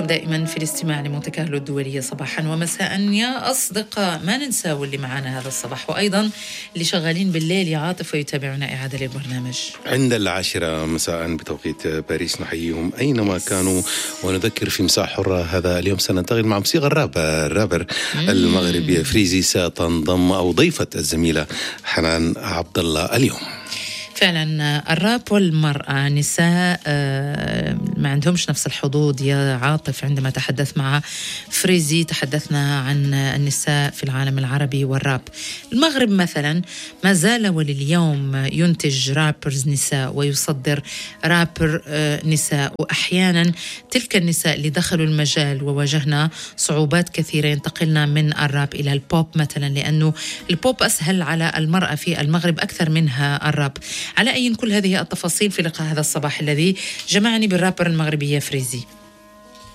أنتم دائما في الاستماع لمونتي كارلو الدولية صباحا ومساء يا أصدقاء. ما ننسى واللي معنا هذا الصباح، وأيضا اللي شغالين بالليل يا عاطف ويتابعونا إعادة للبرنامج عند 10 مساء بتوقيت باريس. نحييهم أينما كانوا ونذكر في مساحة حرة هذا اليوم سننتقل مع موسيقى الرابر المغربي فريزي. ستنضم أو ضيفة الزميلة حنان عبد الله اليوم. فعلا الراب والمرأة نساء ما عندهمش نفس الحظوظ يا عاطف. عندما تحدث مع فريزي تحدثنا عن النساء في العالم العربي والراب. المغرب مثلا ما زال ولليوم ينتج رابرز نساء ويصدر رابر نساء، وأحيانا تلك النساء اللي دخلوا المجال وواجهنا صعوبات كثيرة ينتقلنا من الراب إلى البوب مثلا، لأنه البوب أسهل على المرأة في المغرب أكثر منها الراب. على أي كل هذه التفاصيل في لقاء هذا الصباح الذي جمعني بالرابر المغربية فريزي.